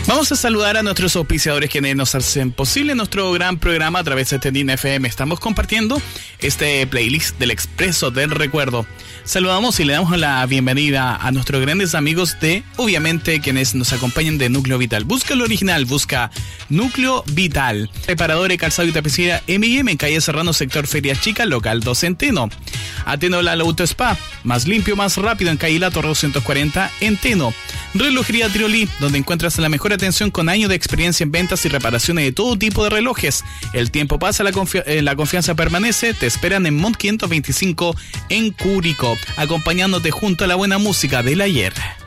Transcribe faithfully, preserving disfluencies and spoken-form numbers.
Vamos a saludar a nuestros auspiciadores quienes nos hacen posible nuestro gran programa a través de Tendín F M. Estamos compartiendo este playlist del Expreso del Recuerdo. Saludamos y le damos la bienvenida a nuestros grandes amigos de, obviamente, quienes nos acompañan de Núcleo Vital. Busca lo original, busca Núcleo Vital. Reparadores, calzado y tapicería eme y eme en calle Serrano, sector Feria Chica, local dos en Teno. Ateno Lala Auto Spa, más limpio, más rápido en calle La Torre doscientos cuarenta en Teno. Relojería Triolí, donde encuentras la mejor atención con años de experiencia en ventas y reparaciones de todo tipo de relojes. El tiempo pasa, la, confi- eh, la confianza permanece. Te esperan en Mont quinientos veinticinco en Curicó, acompañándote junto a la buena música del ayer.